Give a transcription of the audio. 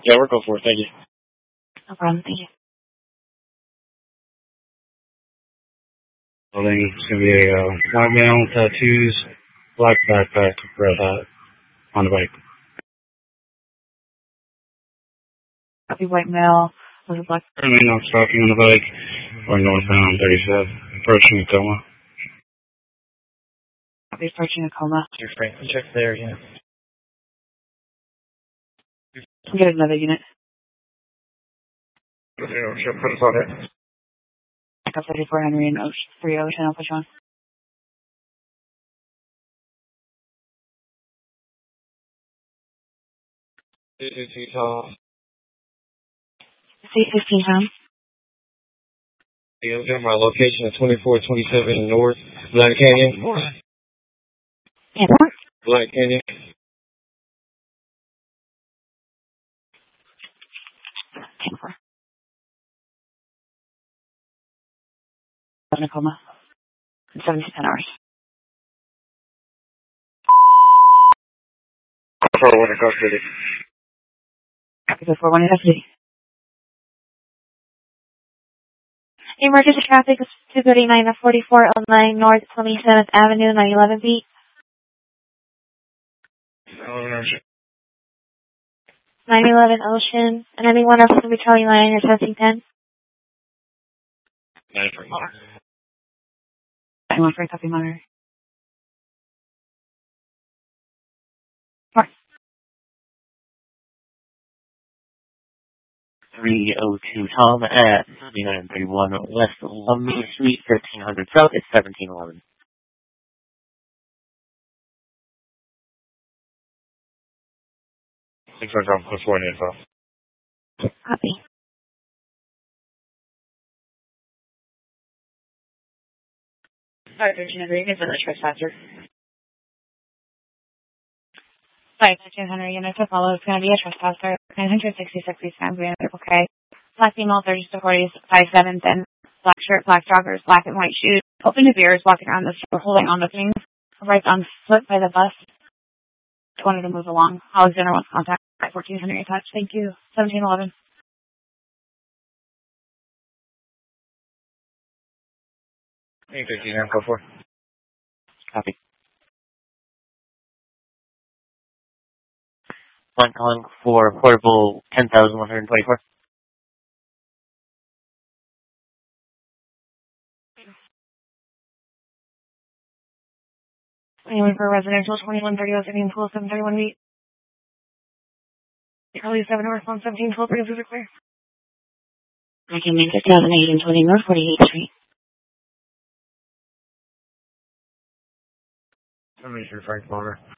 Yeah, we're going for it. Thank you. No problem. Thank you. Building. It's going to be a white male, tattoos, black backpack, red hat, on the bike. Copy white male with a black. Currently not stalking on the bike. Going northbound 37, approaching Tacoma. Copy approaching Tacoma. Your Franklin check there, yeah. We'll get another unit. She'll put us on it. Back up 34 Henry and 3 Ocean. I'll push on. C15 pounds. My location is 2427 North Black Canyon. Yeah, Black Canyon. Tacoma. 7 to 10 hours. Control 1 in custody. Copy 4-1 in custody. Emergency traffic is 239 at 4409 North 27th Avenue, 911 feet. 911 Ocean. And anyone else will be Charlie Line at testing 10. 91 for copy monitor. 302 Tom at 931 West Lumley Street, 1300 South. It's 1711. Thanks for coming. Plus 4 info. Copy. Alright, 1300 units of the trespasser. 1300 units to follow. It's going to be a trespasser. 966 East San Bruno. Okay. Black female, 30s to 40s, 5'7", thin. Black shirt, black joggers, black and white shoes. Open to beers, walking around the store, holding on to things. Right on foot by the bus. Wanted to move along. Alexander wants contact. 1400 attached. Thank you. 1711. Hey, 15 info 4. Copy. One calling for portable 10,124. Anyone for residential 2130 Ocean Pool 731 feet. Charlie 7 North 117 12 3 are clear. I can make 2020 North 48th Street. Let me see Frank Motor.